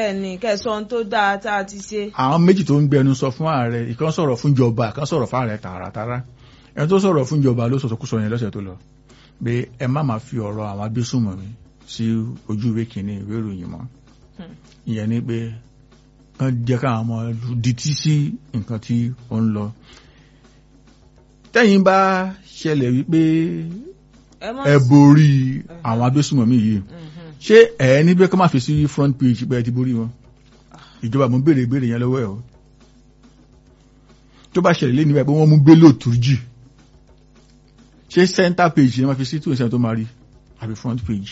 bẹ́ẹ̀ni kẹsàn tó dáa tá a ti ṣe. àwọn méjì tó ń gbẹnu sọ fún ààrẹ ìkan sọ̀rọ̀ fún ìjọba ìkan sọ̀rọ̀ fún ààrẹ tààràtàrà ẹni tó sọ̀rọ̀ fún ìjọba ló sọ̀sọ̀kúsọ yẹn lọ́sẹ̀ tó lọ pé ẹ má máa fi ọ̀rọ̀ àwọn agbésùnmọ̀mí sí ojú ìwé kìíní ìwé ìròyìn mọ́ ìyẹn ni pé kán jẹ́ káwọn ọmọ dití sí nǹkan tí ó ń lọ. tẹ́yìn bá ṣẹlẹ̀ wípé ẹ borí àwọn agbésùnmọ̀mí yìí ṣé ẹ ní bẹ́ẹ̀ kọ́ máa fi sí front page bẹ́ẹ̀ ti borí wọn ìjọba mú béèrè ìbéèrè yẹn lọ́wọ́ ẹ̀ o tó bá ṣẹlẹ̀ lé níbẹ̀ pé wọ́n mú Bello Turji ṣé center page yẹn máa fi sí 2% tó máa rí àbí front page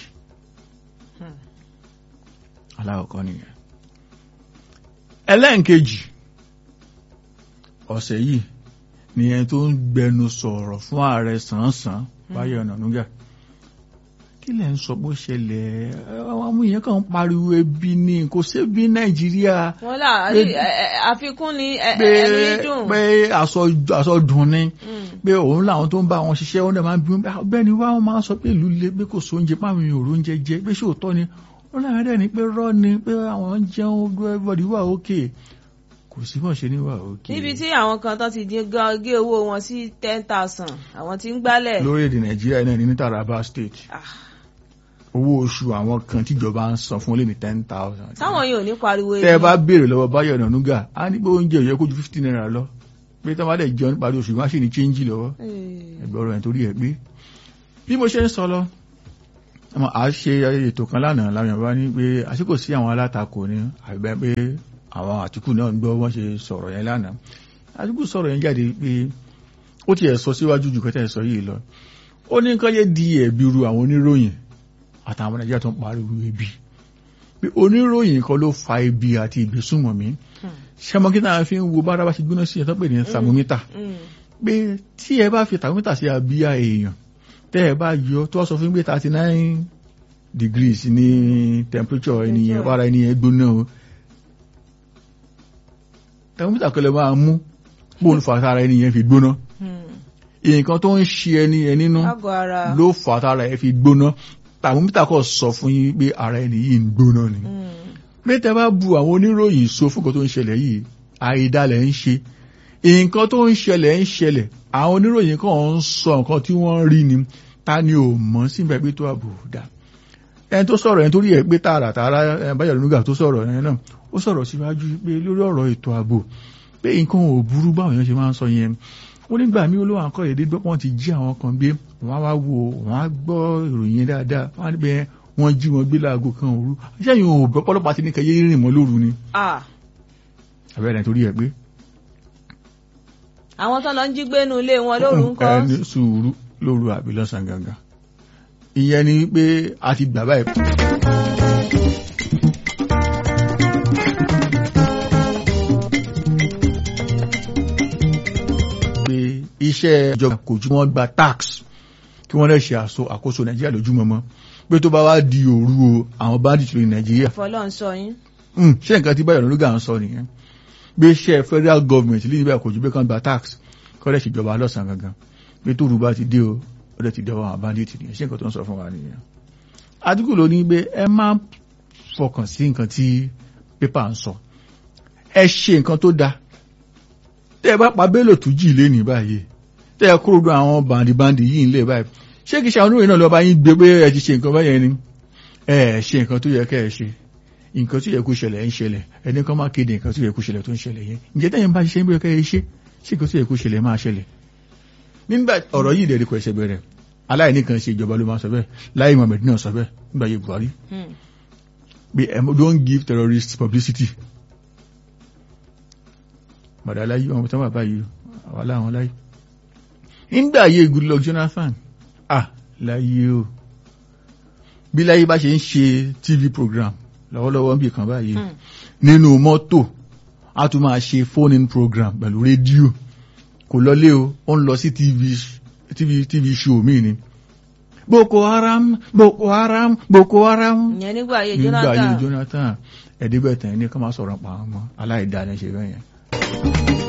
aláwọ̀kọ́ nìyẹn. ẹlẹ́ǹkejì ọ̀sẹ̀ yìí ni ẹni tó ń gbẹnu sọ̀rọ̀ fún ààrẹ sàn-án Báyọ̀ Ọ̀nànúgà kí lẹ̀ ń sọ bó ṣẹlẹ̀ àwọn ọmọ yẹn kàn ń pariwo ebi ní kò sébi Nàìjíríà. wọ́n là àfikún ní ẹnu dùn. pé aṣọ dùn ni pé òun làwọn tó ń bá wọn ṣiṣẹ́ wọn dẹ̀ máa ń bí wọn bẹ́ẹ̀ ni wọ́n máa ń sọ pé ìlú le pé kò sóúnjẹ páwọn èèyàn òróúnjẹ jẹ pé ṣé òótọ́ ni wọ́n láwọn dẹ̀ ní pé rọ́ ni pé àwọn ń jẹun everybody wà òkè kò sí bọ̀ ṣe ní wà òkè. níbi tí àwọn kan tó ti gé owó wọn sí 10,000 àwọn tí ń gbálẹ̀. lórílẹ̀‐èdè Nàìjíríà náà ní Taraba State owó oṣù àwọn kan tíjọba ń san fún lé ní 10,000. táwọn yóò ní pariwo ebi. tẹ́ ẹ bá béèrè lọ́wọ́ Báyọ̀ Ọ̀nànúgà á ní pé oúnjẹ òye kó ju 50 naira lọ pé tí wọ́n bá dẹ̀ jẹun níparí oṣù wọ́n á sì ní change lọ́wọ́ ẹgbẹ́ ọ̀rọ̀ ẹ̀ torí ẹ̀ pé bí mo ṣe ń sọ lọ a ṣe ètò kan lánàá láwọn Yorùbá ní pé àsìkò sí àwọn alátakò ní àbẹ̀ pé àwọn Àtíkù náà ń gbọ́ wọ́n ṣe sọ̀rọ̀ yẹn lánàá Àtíkù sọ̀rọ̀ yẹn jáde pé ó ti ẹ̀ sọ síwájú jù kẹ́tẹ́ sọ yìí lọ ó ní kán yé di ẹ̀bi ru àwọn oníròyìn àtàwọn Nàìjíríà tó ń pariwo ebi pé oníròyìn kan ló fa ebi àti ìgbésùnmọ̀mí ṣẹmọ kí náà fi ń wo bára bá ṣe gbóná sí ẹ̀ tó pè ní thermometer pé tí ẹ bá fi thermometer sí abíyá èèyàn tẹ́ ẹ bá yọ tó sọ fún pé 39 degrees ní temperature ènìyàn wára ènìyàn gbóná o thermometer kọlẹ̀ máa mú bóun fàtàrà ènìyàn fi gbóná nǹkan tó ń ṣe ẹni ẹ nínú ló fàtàrà ẹ fi gbóná thermometer kò sọ fún yín pé ara ẹni yìí ń gbóná ni pé tẹ́ bá bu àwọn oníròyìn sọ fún nǹkan tó ń ṣẹlẹ̀ yìí àìdálẹ̀ ń ṣe nǹkan tó ń ṣẹlẹ̀ àwọn oníròyìn kan ń sọ nǹkan tí wọ́n rí ni ta ni ò mọ̀ síbẹ̀ pé tó àbò dá ẹni tó sọ̀rọ̀ ẹni torí ẹ̀ pé tààràtàrà Báyọ̀ Ọ̀nànúgà tó sọ̀rọ̀ ẹni náà ó sọ̀rọ̀ síwájú pé lórí ọ̀rọ̀ ètò ààbò pé nǹkan ò burú báwọn èèyàn ṣe máa ń sọ yẹn ó nígbà mí olówó àkọ́ èdè gbọ́pọ́n ti jí àwọn kan gbé wọ́n á wá wo wọ́n á gbọ́ ìròyìn yẹn dáadáa wọ́n á níbẹ̀ wọ́n jí wọn gbé láago kan òru ṣẹ́yìn ò bẹ́ pọ́lọ́pàá ti ní kẹyẹ rìn mọ́ lóru ni. àbẹ̀rẹ̀ torí ẹ̀ pé. àwọn tó lọ ń jí gbénu ilé wọn lóru ńkọ́. ẹni sùúrù lóru àbí lọ́sàn-án gangan ìyẹn ni pé a ti gbà báyìí. iṣẹ́ ìjọba kò jú wọ́n gba tax kí wọ́n lè ṣe àkóso Nàìjíríà lójúmọmọ pé tó bá wá di òru o àwọn bandits lórí Nàìjíríà. fọlọ́n sọ yín. ṣé nǹkan tí Báyọ̀ Ọ̀nànúgà ń sọ nìyẹn pé iṣẹ́ federal government lè níbẹ̀ kò jú pé kán gba tax kọ́ lè ṣèjọba lọ́sàn-án gangan pé tó rú bá ti dé o ó lè ti dẹ́wọ́ àwọn bandits nìyẹn ṣé nǹkan tó ń sọ fún wa nìyẹn. Àtíkù ló ní pé ẹ má fọkàn sí nǹkan tí pépà ń sọ ẹ ṣe nǹkan tó dáa tẹ́ ẹ bá pa Bello Turji lé ní báyìí tẹ́ ẹ kúrò àwọn bàndìbàndì yìí ńlẹ̀ báyìí ṣé kìí ṣe àwọn oníròyìn náà lọ́ba yín gbé pé ẹ ti ṣe nǹkan báyẹn ni ẹ ṣe nǹkan tó yẹ kẹ́ ẹ ṣe nǹkan tó yẹ kó ṣẹlẹ̀ ń ṣẹlẹ̀ ẹni kan máa kéde nǹkan tó yẹ kó ṣẹlẹ̀ tó ń ṣẹlẹ̀ yẹn ǹjẹ́ tẹ́yìn bá ṣiṣẹ́ ń bẹ̀rẹ̀ kẹ́ ẹ ṣe ṣé nǹkan tó yẹ kó ṣẹlẹ̀ máa ṣẹlẹ̀ nígbà ọ̀rọ̀ yìí dẹ̀ kò ẹ̀ṣẹ̀ bẹ̀rẹ̀ aláìní kan ṣe ìjọba ló máa sọ bẹ́ẹ̀ Láì Mohammed náà sọ bẹ́ẹ̀ nígbà yẹ Buhari pé don't give terrorists publicity bàdàlá yìí ọmọ tó wà báyìí àwọn aláwọn láyé nígbà ayé Goodluck Jonathan láyé o bí láyé bá ṣe ń ṣe TV program lọ́wọ́lọ́wọ́ bí kan báyìí nínú mọ́tò a tún máa ṣe phone-in program pẹ̀lú rédíò kò lọlé o ó ń lọ sí TV show mi ni Boko Haram Boko Haram Boko Haram ìyẹn nígbà ayé Jonathan ẹ̀ẹ́dẹ́gbẹ̀tàn ẹni kan máa sọ̀rọ̀ pa ọmọ aláìdáni ṣe bẹ́ẹ̀ yẹn